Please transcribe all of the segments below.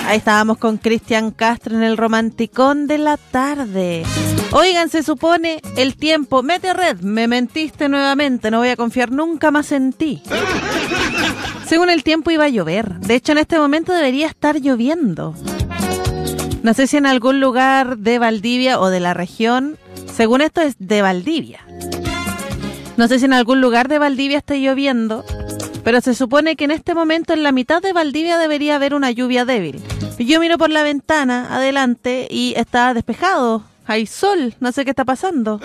Ahí estábamos con Cristian Castro en el romanticón de la tarde. Oigan, se supone el tiempo. Mete red, me mentiste nuevamente. No voy a confiar nunca más en ti. Según el tiempo iba a llover. De hecho, en este momento debería estar lloviendo. No sé si en algún lugar de Valdivia o de la región. Según esto es de Valdivia. No sé si en algún lugar de Valdivia esté lloviendo, pero se supone que en este momento en la mitad de Valdivia debería haber una lluvia débil. Yo miro por la ventana adelante y está despejado. Hay sol, no sé qué está pasando.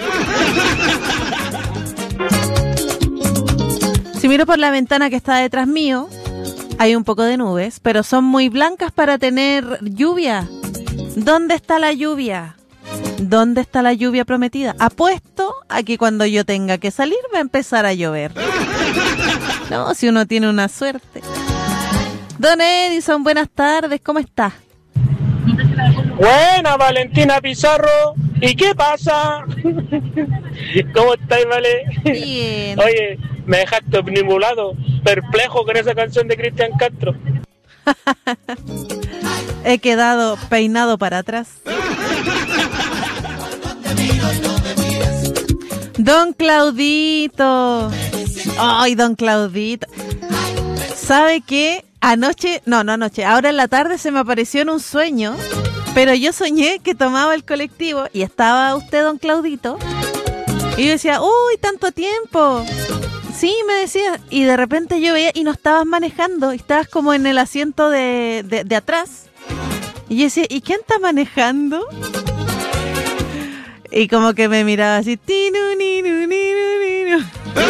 Si miro por la ventana que está detrás mío, hay un poco de nubes, pero son muy blancas para tener lluvia. ¿Dónde está la lluvia? ¿Dónde está la lluvia prometida? Apuesto a que cuando yo tenga que salir va a empezar a llover. No, si uno tiene una suerte. Don Edison, buenas tardes, ¿cómo está? Buena, Valentina Pizarro. ¿Y qué pasa? ¿Cómo estáis, Vale? Bien. Oye, me dejaste omnibulado, perplejo con esa canción de Cristian Castro. He quedado peinado para atrás. Don Claudito. Ay, don Claudito. ¿Sabe qué? Ahora en la tarde se me apareció en un sueño, pero yo soñé que tomaba el colectivo y estaba usted, don Claudito, y yo decía, uy, tanto tiempo. Sí, me decía, y de repente yo veía y no estabas manejando, estabas como en el asiento de atrás. Y yo decía, ¿y quién está manejando? Y como que me miraba así, tinu, ninu, ninu, ninu.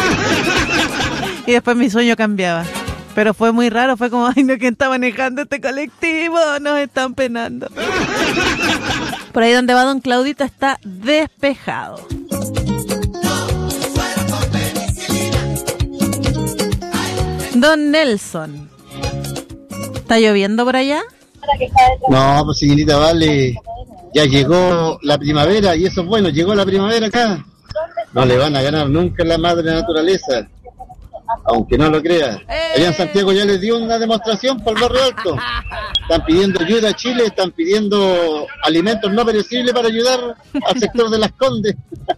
Y después mi sueño cambiaba. Pero fue muy raro, fue como, ay, no, ¿quién está manejando este colectivo? Nos están penando. Por ahí donde va don Claudito está despejado. Don Nelson, ¿está lloviendo por allá? No, pues señorita Vale, ya llegó la primavera y eso es bueno, llegó la primavera acá. No le van a ganar nunca la madre naturaleza, aunque no lo crea. Allá en Santiago ya les dio una demostración por el Barrio Alto. Están pidiendo ayuda a Chile, están pidiendo alimentos no perecibles para ayudar al sector de Las Condes.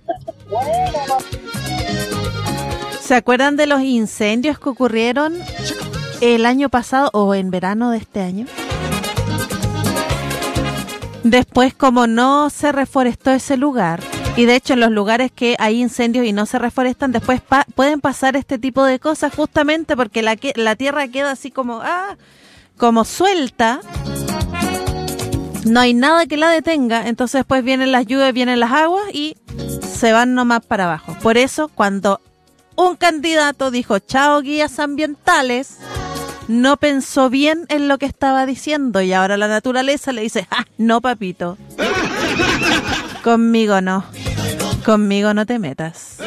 ¿Se acuerdan de los incendios que ocurrieron el año pasado o en verano de este año? Después, como no se reforestó ese lugar, y de hecho en los lugares que hay incendios y no se reforestan, después pueden pasar este tipo de cosas justamente porque la tierra queda así como suelta, no hay nada que la detenga, entonces después vienen las lluvias, vienen las aguas y se van nomás para abajo. Por eso cuando un candidato dijo chao guías ambientales, no pensó bien en lo que estaba diciendo y ahora la naturaleza le dice, no papito, conmigo no te metas.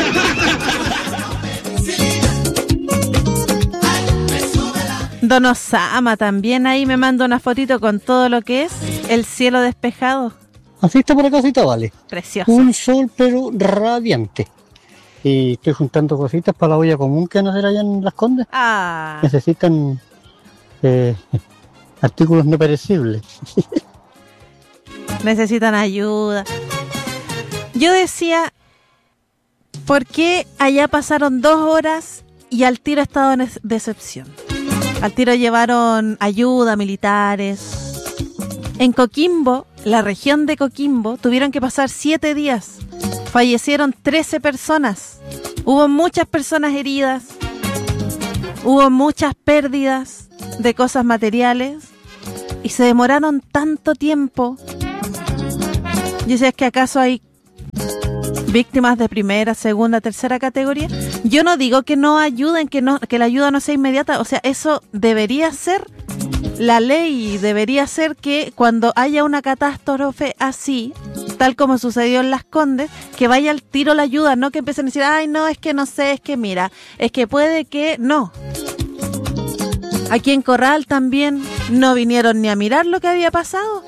Don Osama también ahí me manda una fotito con todo lo que es el cielo despejado. Así está por acá, Vale. Precioso. Un sol pero radiante. Y estoy juntando cositas para la olla común que van a hacer allá en Las Condes. Necesitan artículos no perecibles. Necesitan ayuda. Yo decía, ¿por qué allá pasaron 2 horas y al tiro estaba en decepción? Al tiro llevaron ayuda, militares. En Coquimbo, la región de Coquimbo, tuvieron que pasar 7 días. Fallecieron 13 personas. Hubo muchas personas heridas. Hubo muchas pérdidas de cosas materiales. Y se demoraron tanto tiempo. Yo sé, ¿es que acaso hay víctimas de primera, segunda, tercera categoría? Yo no digo que no ayuden, que la ayuda no sea inmediata. O sea, eso debería ser la ley. Debería ser que cuando haya una catástrofe así, tal como sucedió en Las Condes, que vaya al tiro la ayuda, no que empiecen a decir, ay, no, es que no sé, es que mira, es que puede que no. Aquí en Corral también no vinieron ni a mirar lo que había pasado.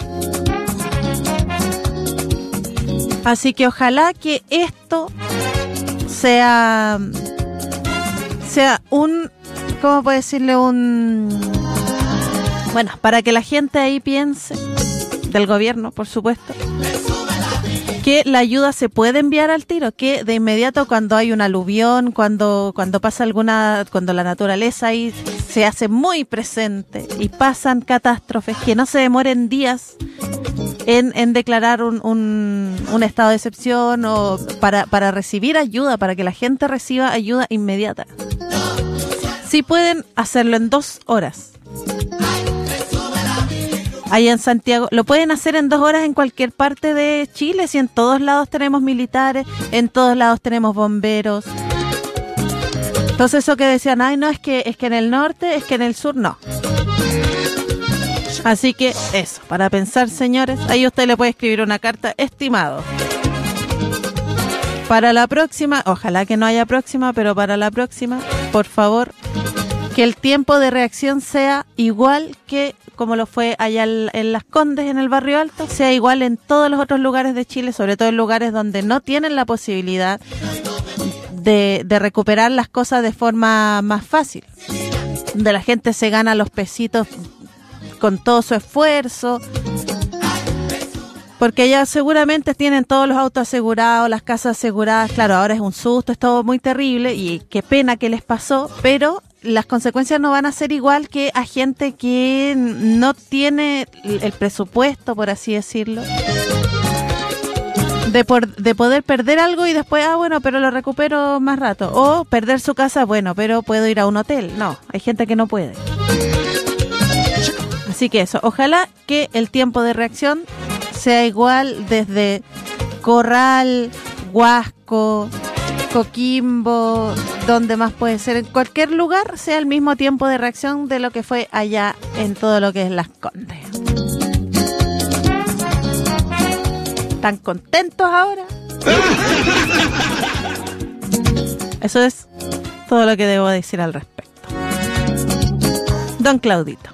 Así que ojalá que esto sea un, ¿cómo puedo decirle? Bueno, para que la gente ahí piense, del gobierno, por supuesto, que la ayuda se puede enviar al tiro, que de inmediato cuando hay un aluvión, cuando pasa cuando la naturaleza ahí se hace muy presente y pasan catástrofes, que no se demoren días en declarar un estado de excepción o para recibir ayuda, para que la gente reciba ayuda inmediata. Si pueden hacerlo en 2 horas. Allá en Santiago, lo pueden hacer en 2 horas en cualquier parte de Chile, si en todos lados tenemos militares, en todos lados tenemos bomberos. Entonces eso que decían, ay no, es que en el norte, es que en el sur, no. Así que eso, para pensar, señores, ahí usted le puede escribir una carta, estimado. Para la próxima, ojalá que no haya próxima, pero para la próxima, por favor, que el tiempo de reacción sea igual que como lo fue allá en Las Condes, en el Barrio Alto, sea igual en todos los otros lugares de Chile, sobre todo en lugares donde no tienen la posibilidad de recuperar las cosas de forma más fácil, donde la gente se gana los pesitos con todo su esfuerzo, porque ya seguramente tienen todos los autos asegurados, las casas aseguradas. Claro, ahora es un susto, es todo muy terrible y qué pena que les pasó, pero las consecuencias no van a ser igual que a gente que no tiene el presupuesto, por así decirlo, de poder perder algo y después, bueno, pero lo recupero más rato. O perder su casa, bueno, pero puedo ir a un hotel. No, hay gente que no puede. Así que eso, ojalá que el tiempo de reacción sea igual desde Corral, Huasco, Coquimbo, donde más puede ser, en cualquier lugar sea el mismo tiempo de reacción de lo que fue allá en todo lo que es Las Condes. ¿Están contentos ahora? Eso es todo lo que debo decir al respecto. Don Claudito.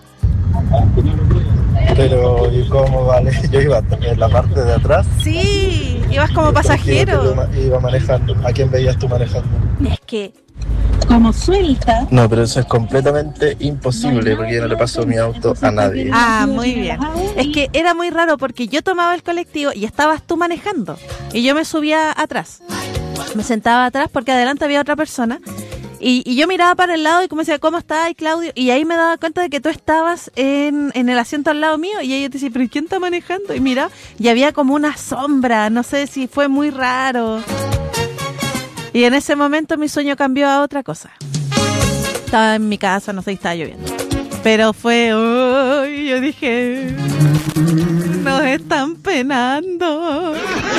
Pero, ¿y cómo vale? Yo iba en la parte de atrás. Sí, ibas como pasajero. Iba manejando. ¿A quién veías tú manejando? Es que, como suelta. No, pero eso es completamente imposible porque yo no le paso mi auto a nadie. Ah, muy bien. Es que era muy raro porque yo tomaba el colectivo y estabas tú manejando. Y yo me subía atrás. Me sentaba atrás porque adelante había otra persona. Y yo miraba para el lado y como decía, ¿cómo está ahí, Claudio? Y ahí me daba cuenta de que tú estabas en el asiento al lado mío. Y ella te decía, ¿pero quién está manejando? Y mira, y había como una sombra. No sé si fue muy raro. Y en ese momento mi sueño cambió a otra cosa. Estaba en mi casa, no sé, estaba lloviendo. Pero fue, yo dije, nos están penando.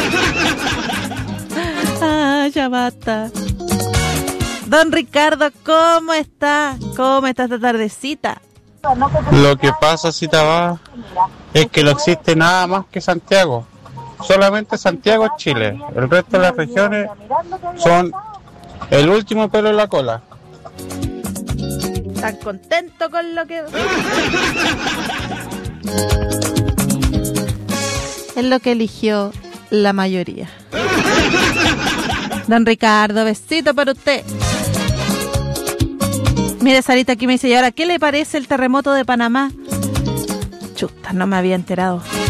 Ya basta. Don Ricardo, ¿cómo está? ¿Cómo está esta tardecita? Lo que pasa, Citabá, es que no existe nada más que Santiago. Solamente Santiago es Chile. El resto de las regiones son el último pelo en la cola. ¿Están contentos con lo que...? Es lo que eligió la mayoría. Don Ricardo, besito para usted. Mire, Sarita aquí me dice, ¿y ahora qué le parece el terremoto de Panamá? Chuta, no me había enterado.